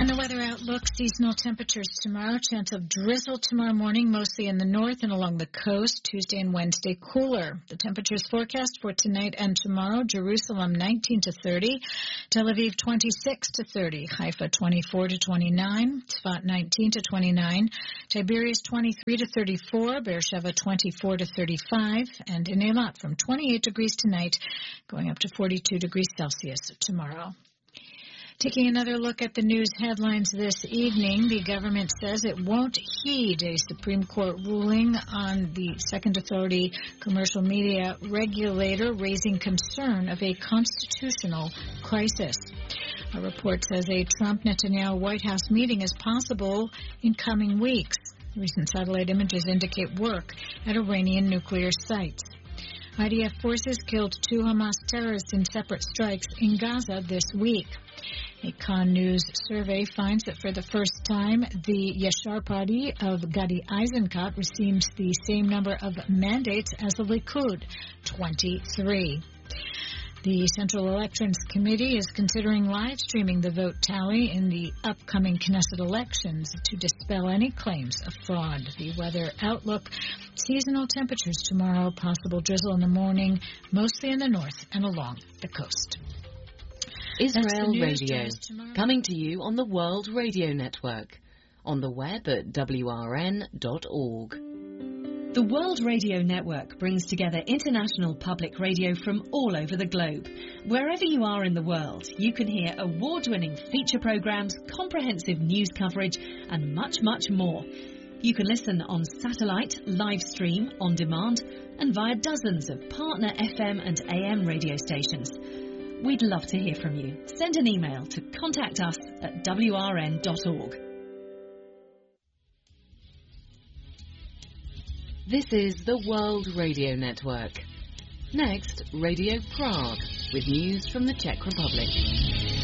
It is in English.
the weather outlook, seasonal temperatures tomorrow. Chance of drizzle tomorrow morning, mostly in the north and along the coast. Tuesday and Wednesday, cooler. The temperatures forecast for tonight and tomorrow. Jerusalem, 19 to 30. Tel Aviv, 26 to 30. Haifa, 24 to 29. Tzfat, 19 to 29. Tiberias, 23 to 34. Beersheba, 24 to 35. And in Eilat, from 28 degrees tonight, going up to 42 degrees Celsius tomorrow. Taking another look at the news headlines this evening, the government says it won't heed a Supreme Court ruling on the Second Authority commercial media regulator raising concern of a constitutional crisis. A report says a Trump-Netanyahu White House meeting is possible in coming weeks. Recent satellite images indicate work at Iranian nuclear sites. IDF forces killed 2 Hamas terrorists in separate strikes in Gaza this week. A Khan News survey finds that for the first time, the Yashar Party of Gadi Eisenkot receives the same number of mandates as the Likud, 23. The Central Elections Committee is considering live streaming the vote tally in the upcoming Knesset elections to dispel any claims of fraud. The weather outlook, seasonal temperatures tomorrow, possible drizzle in the morning, mostly in the north and along the coast. Israel Radio, coming to you on the World Radio Network, on the web at wrn.org. The World Radio Network brings together international public radio from all over the globe. Wherever you are in the world, you can hear award-winning feature programs, comprehensive news coverage, and much, much more. You can listen on satellite, live stream, on demand, and via dozens of partner FM and AM radio stations. We'd love to hear from you. Send an email to contact us at wrn.org. This is the World Radio Network. Next, Radio Prague, with news from the Czech Republic.